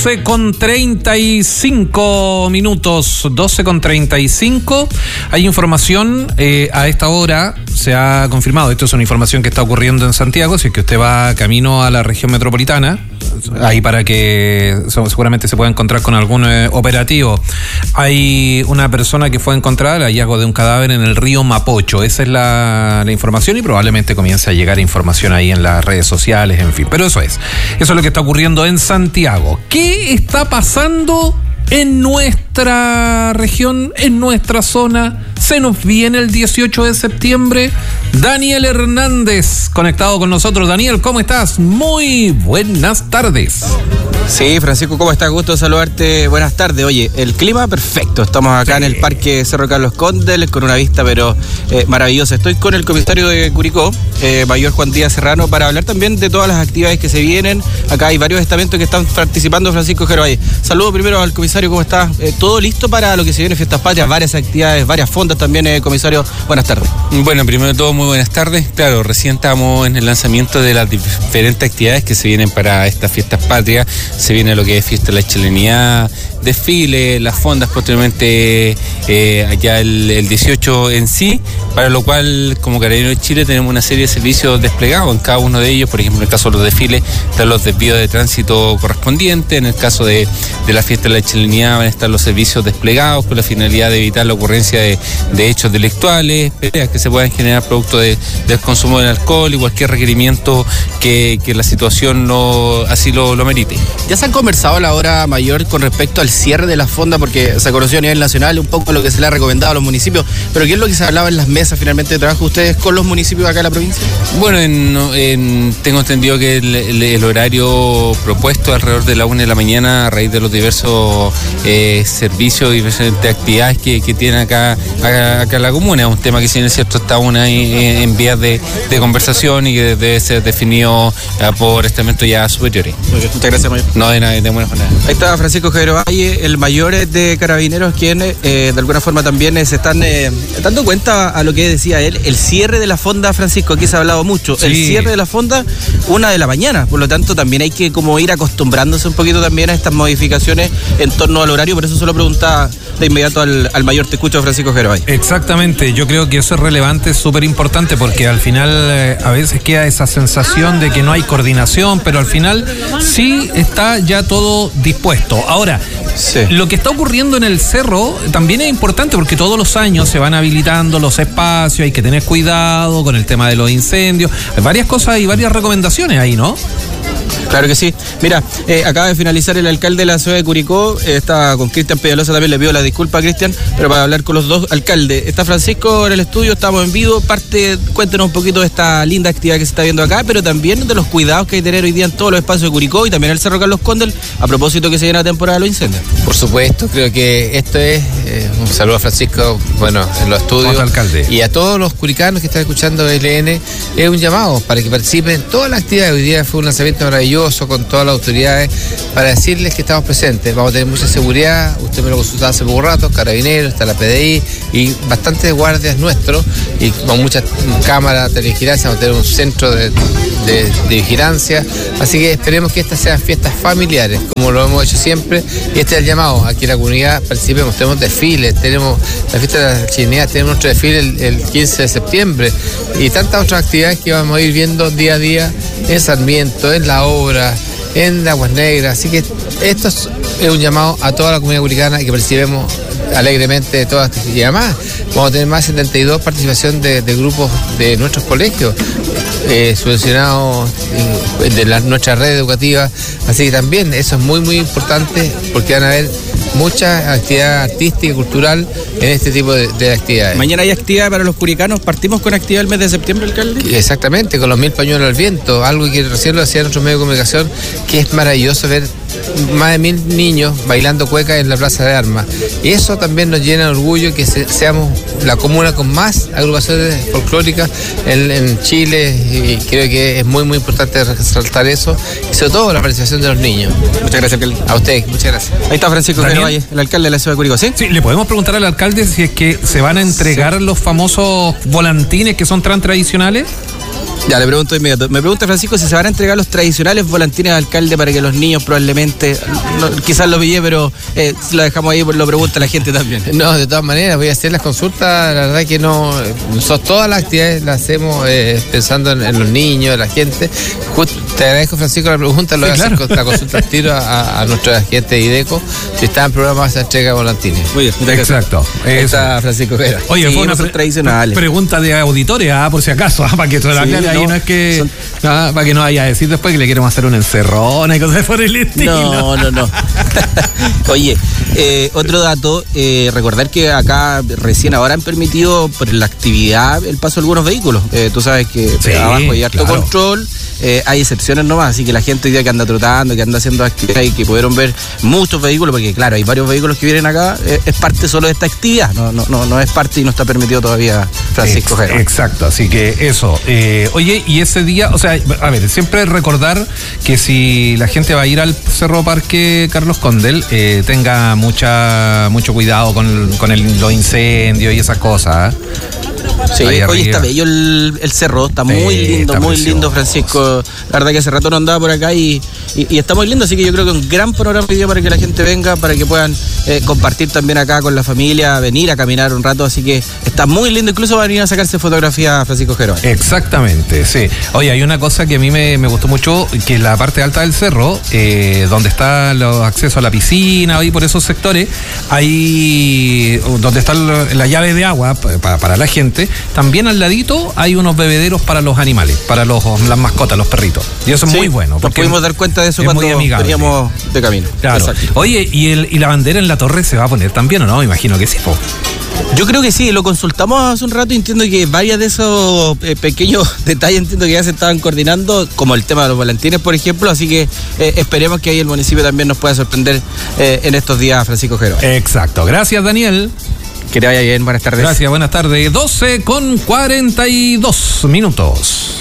12:35 minutos, 12:35. Hay información a esta hora, se ha confirmado, esto es una información que está ocurriendo en Santiago, si es que usted va camino a la región metropolitana, ahí para que seguramente se pueda encontrar con algún operativo. Hay una persona que fue encontrada, el hallazgo de un cadáver en el río Mapocho, esa es la información, y probablemente comience a llegar información ahí en las redes sociales, en fin, pero eso es lo que está ocurriendo en Santiago. ¿Qué está pasando en nuestra región, en nuestra zona? Se nos viene el 18 de septiembre. Daniel Hernández, conectado con nosotros. Daniel, ¿cómo estás? Muy buenas tardes. Sí, Francisco, ¿cómo estás? Gusto saludarte. Buenas tardes. Oye, el clima perfecto. Estamos acá en el Parque Cerro Carlos Condel con una vista pero maravillosa. Estoy con el comisario de Curicó, mayor Juan Díaz Serrano, para hablar también de todas las actividades que se vienen. Acá hay varios estamentos que están participando. Francisco Gervais, saludo primero al comisario. ¿Cómo está? ¿Todo listo para lo que se viene, Fiestas Patrias? Varias actividades, varias fondas también, comisario. Buenas tardes. Bueno, primero de todo, muy buenas tardes. Claro, recién estamos en el lanzamiento de las diferentes actividades que se vienen para estas Fiestas Patrias. Se viene lo que es Fiesta de la Chilenidad, desfile, las fondas posteriormente allá el 18 en sí, para lo cual como Carabineros de Chile tenemos una serie de servicios desplegados en cada uno de ellos. Por ejemplo, en el caso de los desfiles están los desvíos de tránsito correspondientes, en el caso de la Fiesta de la Chilenidad van a estar los servicios desplegados con la finalidad de evitar la ocurrencia de hechos delictuales, peleas que se puedan generar producto del consumo del alcohol y cualquier requerimiento que la situación así lo merite. ¿Ya se han conversado a la hora mayor con respecto al cierre de la fonda? Porque se conoció a nivel nacional un poco lo que se le ha recomendado a los municipios, pero ¿qué es lo que se hablaba en las mesas finalmente de trabajo ustedes con los municipios acá en la provincia? Bueno, tengo entendido que el horario propuesto alrededor de la 1 de la mañana a raíz de los diversos servicios y diferentes actividades que tiene acá la comuna. Es un tema que, si bien es cierto, está aún ahí en vías de conversación y que debe ser definido por estamentos ya superiores. Muchas gracias, mayor. No, de buena manera. Ahí está Francisco Gervais, el mayor de Carabineros, quien de alguna forma también se están dando cuenta a lo que decía él, el cierre de la fonda. Francisco, aquí se ha hablado mucho, sí. El cierre de la fonda 1 de la mañana, por lo tanto también hay que como ir acostumbrándose un poquito también a estas modificaciones en torno al horario, por eso se lo preguntaba de inmediato al mayor. Te escucho, Francisco Gervais. Exactamente, yo creo que eso es relevante, es súper importante, porque al final a veces queda esa sensación de que no hay coordinación, pero al final sí está ya todo dispuesto. Ahora, sí, lo que está ocurriendo en el cerro también es importante, porque todos los años se van habilitando los espacios, hay que tener cuidado con el tema de los incendios, hay varias cosas y varias recomendaciones ahí, ¿no? Claro que sí. Mira, acaba de finalizar el alcalde de la ciudad de Curicó, está con Cristian Peñalosa, también le pido la disculpa a Cristian, pero para hablar con los dos alcaldes. Está Francisco en el estudio, estamos en vivo. Cuéntenos un poquito de esta linda actividad que se está viendo acá, pero también de los cuidados que hay que tener hoy día en todos los espacios de Curicó y también el Cerro Carlos Condel, a propósito que se viene la temporada de los incendios. Por supuesto, creo que esto es un saludo a Francisco, bueno, en los estudios, alcalde, y a todos los curicanos que están escuchando LN, es un llamado para que participen en todas las actividades. Hoy día fue un lanzamiento maravilloso con todas las autoridades para decirles que estamos presentes. Vamos a tener mucha seguridad, usted me lo consultaba hace poco rato, Carabineros, está la PDI y bastantes guardias nuestros y con muchas cámaras de vigilancia. Vamos a tener un centro de vigilancia, así que esperemos que estas sean fiestas familiares como lo hemos hecho siempre, y este es el llamado a que la comunidad participemos. Tenemos desfiles, tenemos la fiesta de la chilenidad, tenemos nuestro desfile el 15 de septiembre y tantas otras actividades que vamos a ir viendo día a día en Sarmiento, en La Obra, en Aguas Negras. Así que esto es un llamado a toda la comunidad curicana y que participemos alegremente de todas estas. Y además vamos a tener más de 72 participación de grupos de nuestros colegios subvencionados de nuestra red educativa, así que también eso es muy muy importante, porque van a haber mucha actividad artística y cultural en este tipo de actividades. Mañana hay actividad para los curicanos. ¿Partimos con actividad el mes de septiembre, alcalde? Exactamente, con los 1000 pañuelos al viento, algo que recién lo hacía nuestro medio de comunicación, que es maravilloso ver más de 1000 niños bailando cueca en la Plaza de Armas, y eso también nos llena de orgullo, que seamos la comuna con más agrupaciones folclóricas en Chile, y creo que es muy muy importante resaltar eso, y sobre todo la participación de los niños. Muchas gracias, alcalde. A usted, muchas gracias. Ahí está Francisco Gervais, el alcalde de la ciudad de Curicó, ¿sí? Sí, le podemos preguntar al alcalde si es que se van a entregar los famosos volantines que son tan tradicionales. Ya, le pregunto de inmediato. Me pregunta Francisco si se van a entregar los tradicionales volantines al alcalde para que los niños probablemente, quizás lo pillé, pero si lo dejamos ahí, lo pregunta la gente también. No, de todas maneras, voy a hacer las consultas, la verdad que no, todas las actividades las hacemos pensando en los niños, en la gente. Te agradezco, Francisco, la pregunta, lo voy a hacer con la consulta al tiro a nuestra gente de IDECO, si está en programa esa entrega de volantines. Muy bien, exacto. Está Francisco Vera. Oye, fue una pregunta de auditores, por si acaso, para que todo ahí no es que para que no vaya a decir después que le queremos hacer un encerrón y cosas por el estilo. No. Oye, otro dato, recordar que acá recién ahora han permitido por la actividad el paso de algunos vehículos. Tú sabes que abajo hay harto control. Hay excepciones nomás, así que la gente hoy día que anda trotando, que anda haciendo actividad y que pudieron ver muchos vehículos, porque claro, hay varios vehículos que vienen acá, es parte solo de esta actividad, no es parte y no está permitido todavía, Francisco Jero. Exacto, así que eso. Oye, y ese día, o sea, a ver, siempre recordar que si la gente va a ir al Cerro Parque Carlos Condel, tenga mucho cuidado con los incendios y esas cosas. Sí, hoy está bello el cerro, está muy lindo, está muy lindo, Francisco. La verdad que hace rato no andaba por acá y está muy lindo, así que yo creo que un gran programa hoy día para que la gente venga, para que puedan compartir también acá con la familia, venir a caminar un rato, así que está muy lindo, incluso van a venir a sacarse fotografías, Francisco Jero. Exactamente, sí. Oye, hay una cosa que a mí me gustó mucho, que en la parte alta del cerro, donde está los accesos a la piscina y por esos sectores, ahí donde está la llave de agua para la gente, también al ladito hay unos bebederos para los animales, para las mascotas, los perritos. Y eso es muy bueno. Nos pudimos dar cuenta de eso cuando veníamos de camino. Claro. Exacto. Oye, ¿y la bandera en la torre se va a poner también o no? Me imagino que sí, po. Yo creo que sí, lo consultamos hace un rato y entiendo que varios de esos pequeños detalles entiendo que ya se estaban coordinando, como el tema de los volantines, por ejemplo, así que esperemos que ahí el municipio también nos pueda sorprender en estos días, Francisco Jero. Exacto, gracias, Daniel. Que te vaya bien, buenas tardes. Gracias, buenas tardes. 12:42 minutos.